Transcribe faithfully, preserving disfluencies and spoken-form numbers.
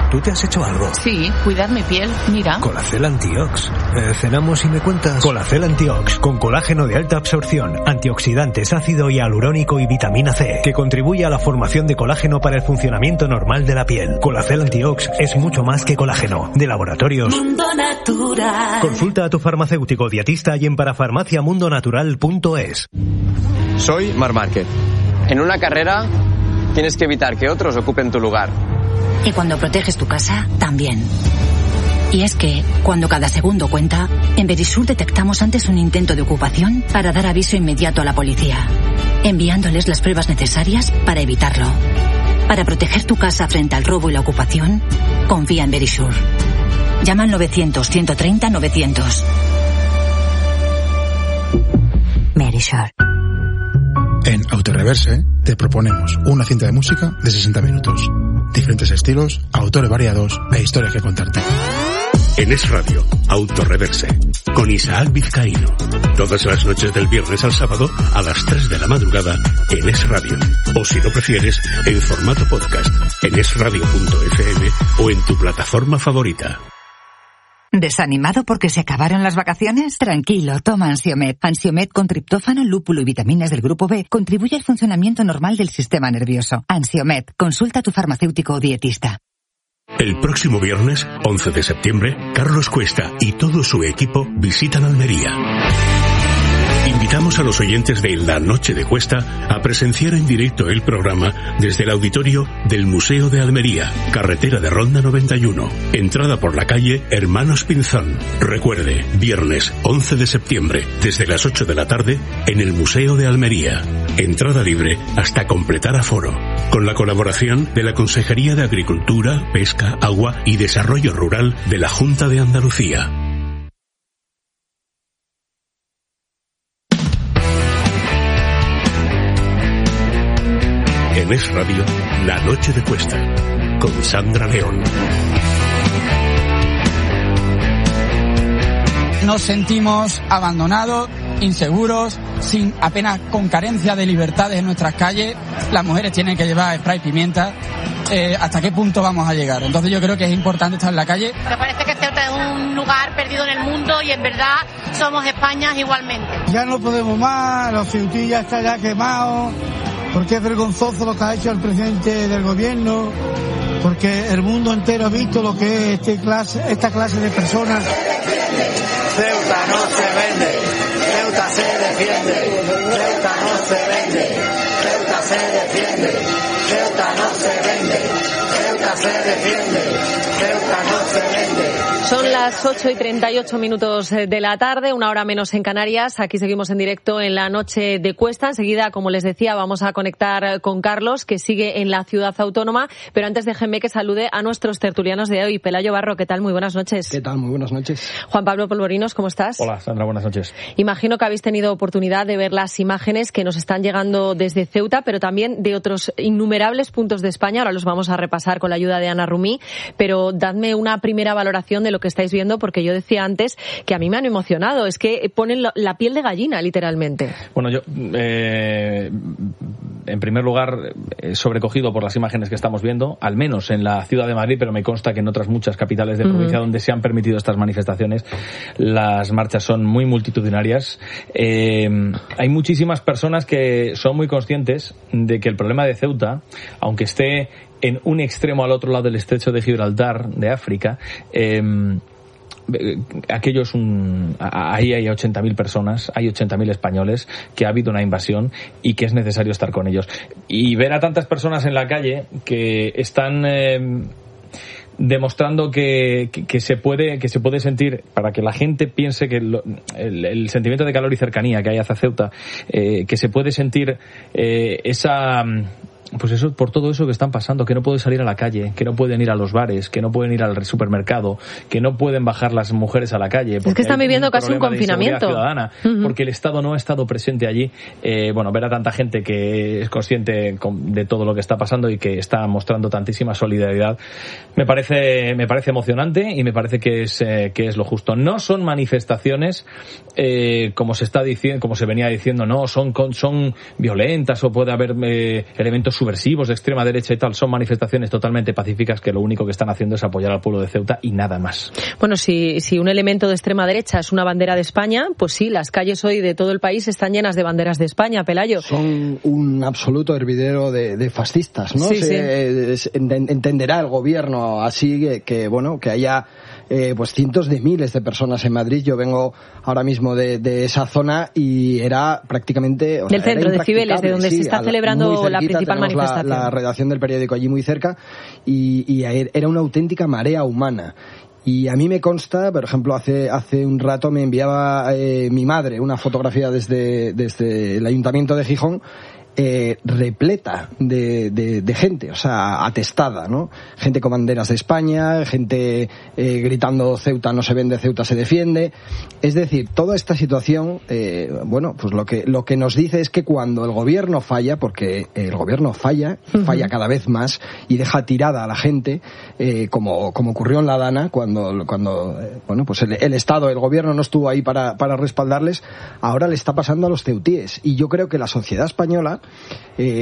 ¿tú te has hecho algo? Sí, cuidar mi piel, mira. Colacel Antiox. Eh, ¿Cenamos y me cuentas? Colacel Antiox, con colágeno de alta absorción, antioxidantes, ácido hialurónico y vitamina C, que contribuye a la formación de colágeno para el funcionamiento normal de la piel. Colacel Antiox es mucho más que colágeno. De Laboratorios Mundo Natural. Consulta a tu farmacéutico dietista y en parafarmaciamundonatural punto es. Soy Marc Márquez. En una carrera tienes que evitar que otros ocupen tu lugar. Y cuando proteges tu casa, también. Y es que, cuando cada segundo cuenta, en Verisur detectamos antes un intento de ocupación para dar aviso inmediato a la policía, enviándoles las pruebas necesarias para evitarlo. Para proteger tu casa frente al robo y la ocupación, confía en Verisur. Llama al novecientos, ciento treinta, novecientos. Verisur. En Autoreverse te proponemos una cinta de música de sesenta minutos. Diferentes estilos, autores variados e historias que contarte. En Es Radio, Autoreverse, con Isaac Vizcaíno. Todas las noches del viernes al sábado a las tres de la madrugada en Es Radio. O si lo prefieres, en formato podcast, en esradio punto efe eme o en tu plataforma favorita. ¿Desanimado porque se acabaron las vacaciones? Tranquilo, toma Ansiomet. Ansiomet con triptófano, lúpulo y vitaminas del grupo B contribuye al funcionamiento normal del sistema nervioso. Ansiomet, consulta a tu farmacéutico o dietista. El próximo viernes, once de septiembre, Carlos Cuesta y todo su equipo visitan Almería. Invitamos a los oyentes de La Noche de Cuesta a presenciar en directo el programa desde el auditorio del Museo de Almería, carretera de Ronda noventa y uno, entrada por la calle Hermanos Pinzón. Recuerde, viernes once de septiembre, desde las ocho de la tarde, en el Museo de Almería. Entrada libre hasta completar aforo. Con la colaboración de la Consejería de Agricultura, Pesca, Agua y Desarrollo Rural de la Junta de Andalucía. En Es Radio, La Noche de Cuesta, con Sandra León. Nos sentimos abandonados, inseguros, sin apenas con carencia de libertades en nuestras calles. Las mujeres tienen que llevar spray pimienta. Eh, ¿Hasta qué punto vamos a llegar? Entonces yo creo que es importante estar en la calle. Me parece que Ceuta es un lugar perdido en el mundo y en verdad somos España igualmente. Ya no podemos más, los ceutillas están ya quemados, porque es vergonzoso lo que ha hecho el presidente del gobierno, porque el mundo entero ha visto lo que es este clase, esta clase de personas. Ceuta no se vende, Ceuta se defiende, Ceuta no se vende, Ceuta se defiende, Ceuta no se vende, Ceuta se defiende, Ceuta no se vende. Son las ocho y treinta y ocho minutos de la tarde, una hora menos en Canarias. Aquí seguimos en directo en La Noche de Cuesta. Enseguida, como les decía, vamos a conectar con Carlos, que sigue en la ciudad autónoma. Pero antes déjenme que salude a nuestros tertulianos de hoy. Pelayo Barro, ¿qué tal? Muy buenas noches. ¿Qué tal? Muy buenas noches. Juan Pablo Polvorinos, ¿cómo estás? Hola, Sandra, buenas noches. Imagino que habéis tenido oportunidad de ver las imágenes que nos están llegando desde Ceuta, pero también de otros innumerables puntos de España. Ahora los vamos a repasar con la ayuda de Ana Rumí. Pero dadme una primera valoración de lo que estáis viendo, porque yo decía antes que a mí me han emocionado. Es que ponen la piel de gallina, literalmente. Bueno, yo, eh, en primer lugar, eh, sobrecogido por las imágenes que estamos viendo, al menos en la ciudad de Madrid, pero me consta que en otras muchas capitales de uh-huh. provincia donde se han permitido estas manifestaciones, las marchas son muy multitudinarias. Eh, hay muchísimas personas que son muy conscientes de que el problema de Ceuta, aunque esté en un extremo al otro lado del estrecho de Gibraltar, de África, eh, aquello es un, ahí hay ochenta mil personas, hay ochenta mil españoles, que ha habido una invasión y que es necesario estar con ellos. Y ver a tantas personas en la calle que están eh, demostrando que, que, que se puede que se puede sentir, para que la gente piense que lo, el, el sentimiento de calor y cercanía que hay hacia Ceuta, eh, que se puede sentir eh, esa... Pues eso, por todo eso que están pasando, que no pueden salir a la calle, que no pueden ir a los bares, que no pueden ir al supermercado, que no pueden bajar las mujeres a la calle. Es que están viviendo casi un confinamiento. Ciudadana, uh-huh. Porque el Estado no ha estado presente allí. Eh, bueno, ver a tanta gente que es consciente de todo lo que está pasando y que está mostrando tantísima solidaridad, me parece, me parece emocionante y me parece que es, eh, que es lo justo. No son manifestaciones, eh, como se está diciendo, como se venía diciendo, no, son, son violentas o puede haber eh, elementos subversivos de extrema derecha y tal, son manifestaciones totalmente pacíficas que lo único que están haciendo es apoyar al pueblo de Ceuta y nada más. Bueno, si, si un elemento de extrema derecha es una bandera de España, pues sí, las calles hoy de todo el país están llenas de banderas de España, Pelayo. Son un absoluto hervidero de, de fascistas, ¿no? Sí, Se, sí. Entenderá el gobierno así que, que bueno, que haya eh, pues cientos de miles de personas en Madrid. Yo vengo ahora mismo de, de esa zona y era prácticamente... O Del sea, centro de Cibeles, de donde sí, se está la, celebrando la principal manifestación. La, la redacción del periódico allí muy cerca y, y era una auténtica marea humana. Y a mí me consta, por ejemplo, hace hace un rato me enviaba eh, mi madre una fotografía desde, desde el Ayuntamiento de Gijón, eh, repleta de, de, de gente, o sea, atestada, ¿no? Gente con banderas de España, gente eh, gritando Ceuta no se vende, Ceuta se defiende. Es decir, toda esta situación, eh, bueno, pues lo que lo que nos dice es que cuando el gobierno falla, porque el gobierno falla, uh-huh. falla cada vez más y deja tirada a la gente, eh, como como ocurrió en La Dana, cuando cuando eh, bueno, pues el, el Estado, el gobierno no estuvo ahí para para respaldarles, ahora le está pasando a los ceutíes. Y yo creo que la sociedad española Eh,